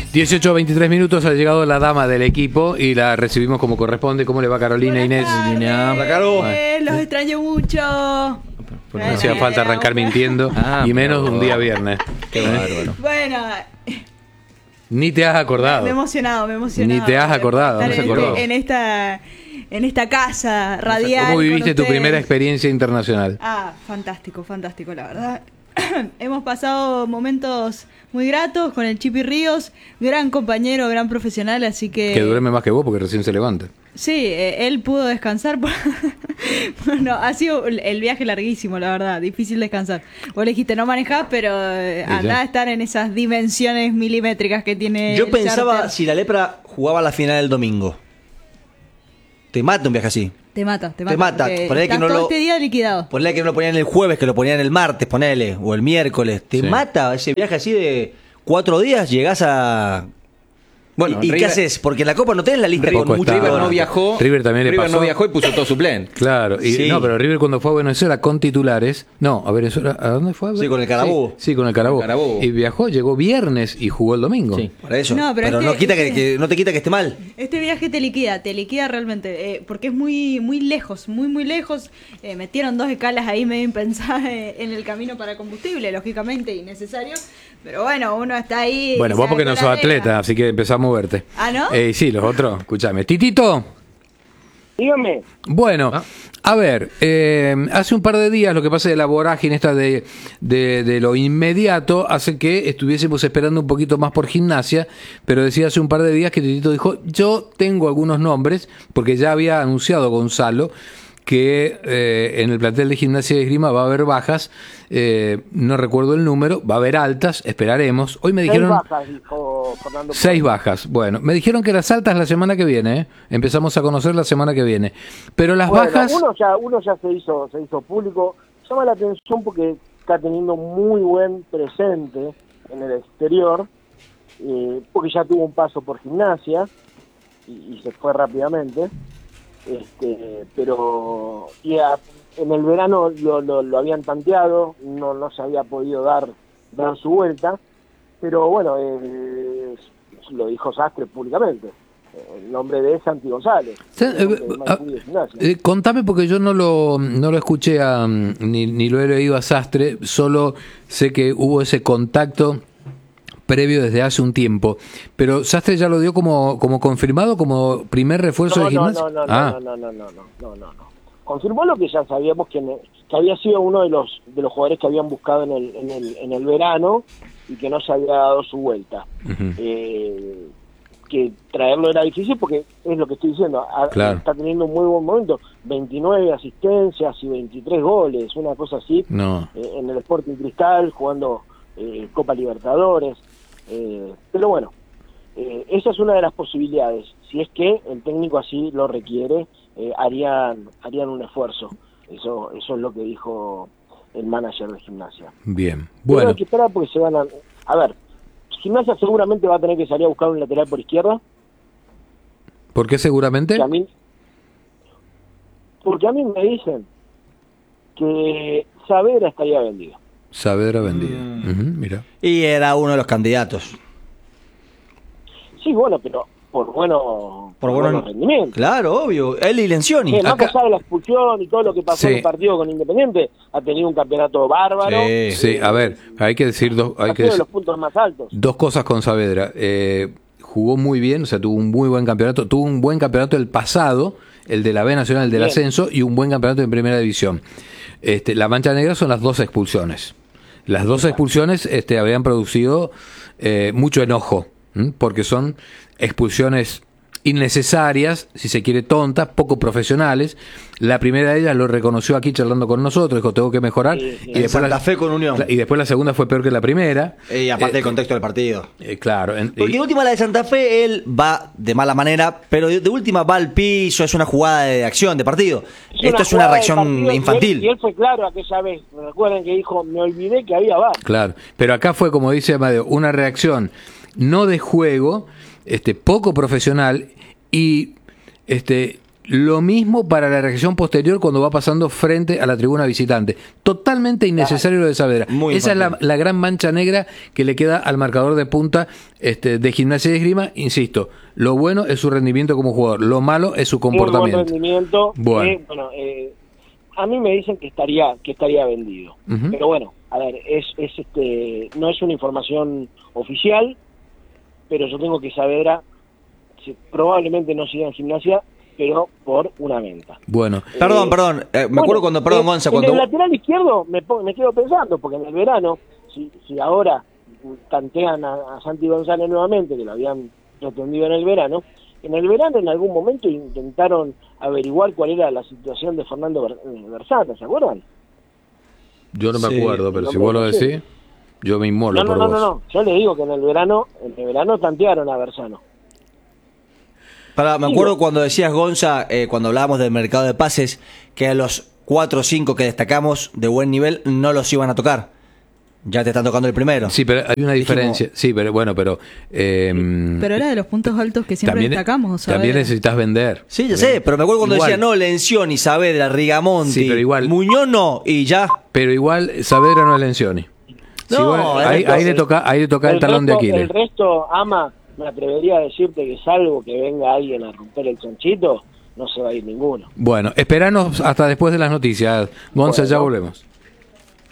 18:23 minutos, ha llegado la dama del equipo y la recibimos como corresponde. ¿Cómo le va, Carolina? Inés? Hola, Caro. Los extraño mucho. No hacía falta arrancar mintiendo, y menos un día viernes. Qué bárbaro. Bueno, Ni te has acordado. me he emocionado. Ni te has acordado. Estar No se acordó. en esta casa radial. ¿Cómo viviste con tu ustedes. primera experiencia internacional? Fantástico, la verdad. Hemos pasado momentos muy gratos con el Chipi Ríos, gran compañero, gran profesional, así que... Que duerme más que vos porque recién se levanta. Sí, él pudo descansar. Bueno, ha sido el viaje larguísimo, la verdad, difícil descansar. Vos le dijiste no manejás, pero andá a estar en esas dimensiones milimétricas que tiene. Yo el pensaba charter. si la Lepra jugaba la final el domingo. Te mata un viaje así. Te mata. Te mata. porque Ponele que estás no todo lo- este día liquidado. Ponele que no lo ponían el jueves, que lo ponían el martes, ponele, o el miércoles. Te Sí. mata ese viaje así de 4 días, llegás a... Bueno, ¿Y qué River- haces? Porque en la Copa no tenés la lista Poco con mucho está. River no viajó. River también le pasó. no viajó y puso todo suplente. Claro, y Sí. no, pero River cuando fue a Venezuela con titulares, no, a Venezuela, ¿a dónde fue? Sí, con el Carabobo. Sí, con el Carabobo. Con el Carabobo. Y viajó, llegó viernes y jugó el domingo. Sí. Por eso. No, pero no, es que- quita que no te quita que esté mal. Este viaje te liquida realmente, porque es muy lejos, muy lejos. Metieron 2 escalas ahí medio impensadas en el camino para combustible, lógicamente innecesario. Pero bueno, uno está ahí. Bueno, y vos sabe porque no con sos la regla. atleta, así que empezás a moverte. ¿Ah, no? Sí, los otros, escúchame. Titito. Dígame. Bueno, a ver, hace un par de días lo que pasa de la vorágine esta de lo inmediato hace que estuviésemos esperando un poquito más por Gimnasia, pero decía hace un par de días que Titito dijo, yo tengo algunos nombres, porque ya había anunciado Gonzalo que en el plantel de Gimnasia de Esgrima va a haber bajas, no recuerdo el número, va a haber altas, esperaremos. Hoy me 6 dijeron... bajas, dijo Fernando. 6 bajas. Bueno, me dijeron que las altas la semana que viene, ¿eh? Empezamos a conocer la semana que viene. Pero las Bueno, bajas... uno ya se hizo público. Llama la atención porque está teniendo muy buen presente en el exterior, porque ya tuvo un paso por Gimnasia y se fue rápidamente. Pero en el verano lo habían tanteado, no se había podido dar su vuelta, pero bueno, lo dijo Sastre públicamente. El nombre de Santi González. Contame porque yo no lo escuché ni lo he leído a Sastre, solo sé que hubo ese contacto previo desde hace un tiempo, pero Sastre ya lo dio como confirmado, como primer refuerzo de Gimnasia. No. Confirmó lo que ya sabíamos, que había sido uno de los jugadores que habían buscado en el verano y que no se había dado su vuelta. Uh-huh. Que traerlo era difícil porque es lo que estoy diciendo, Claro. Está teniendo un muy buen momento, 29 asistencias y 23 goles, una cosa así, No. en el Sporting Cristal, jugando Copa Libertadores, pero bueno, esa es una de las posibilidades. Si es que el técnico así lo requiere, harían un esfuerzo. Eso es lo que dijo el manager de Gimnasia. Bien, Pero bueno, hay que esperar porque se van a ver, Gimnasia seguramente va a tener que salir a buscar un lateral por izquierda. ¿por qué seguramente? Porque a mí me dicen que Saavedra estaría vendido. Saavedra vendido. Ujú, mira. Y era uno de los candidatos. Sí, bueno, pero por buenos rendimientos. Claro, obvio. Él y Lencioni. Más acá- allá de la expulsión y todo lo que pasó Sí. en el partido con Independiente, ha tenido un campeonato bárbaro. Sí, a ver, hay que decir Ha sido de los puntos más altos. dos cosas con Saavedra. Jugó muy bien, o sea, tuvo un muy buen campeonato. Tuvo un buen campeonato el pasado, el de la B Nacional, el del Bien. ascenso, y un buen campeonato en Primera División. La mancha negra son las 2 expulsiones. Las 2 expulsiones habrían producido mucho enojo, porque son expulsiones innecesarias, si se quiere tontas, poco profesionales. La primera de ellas lo reconoció aquí charlando con nosotros, dijo tengo que mejorar. Sí, sí. Y después Santa Fe con Unión. y después la segunda fue peor que la primera. Y aparte del contexto del partido. Claro. Porque de última la de Santa Fe, él va de mala manera, pero de última va al piso, es una jugada de acción, de partido. Esto es una jugada de reacción partido, infantil. Y él fue claro aquella vez. Recuerden que dijo, me olvidé que había VAR. Claro, pero acá fue, como dice Amadeo, una reacción no de juego, poco profesional, y Lo mismo para la reacción posterior cuando va pasando frente a la tribuna visitante. Totalmente innecesario lo de Saavedra. Muy Esa es infantil. la gran mancha negra que le queda al marcador de punta de Gimnasia y Esgrima. Insisto, lo bueno es su rendimiento como jugador, lo malo es su Muy comportamiento. buen rendimiento. Bueno. A mí me dicen que estaría vendido. Ujú. Pero bueno, a ver, no es una información oficial, pero yo tengo que saber probablemente no siga en Gimnasia, pero por una venta. Bueno, Perdón, me acuerdo cuando, Gonza, en cuando... el lateral izquierdo me quedo pensando, porque en el verano, si ahora tantean a Santi González nuevamente, que lo habían pretendido en el verano en algún momento intentaron averiguar cuál era la situación de Fernando Bersata, ¿se acuerdan? yo no me Sí, acuerdo, pero no si me vos lo acuerdo. decís, yo me inmolo por vos. No, yo le digo que en el verano tantearon a Bersano. Me acuerdo cuando decías, Gonza, cuando hablábamos del mercado de pases, que a los 4 o 5 que destacamos de buen nivel no los iban a tocar. Ya te están tocando el primero. Sí, pero hay una diferencia. Sí, pero bueno, pero... Pero era de los puntos altos que siempre destacamos. También necesitas vender. Sí, ya sé, pero me acuerdo cuando Igual. decía, no, Lencioni, Saavedra, Rigamonti, Sí, pero igual. Muñoz no, y ya. Pero igual, Saavedra no es Lencioni. No, Sí, bueno, ahí le toca el talón de Aquiles. El resto, me atrevería a decirte que salvo que venga alguien a romper el chanchito, no se va a ir ninguno. Bueno, esperanos hasta después de las noticias. Gonza, ya volvemos.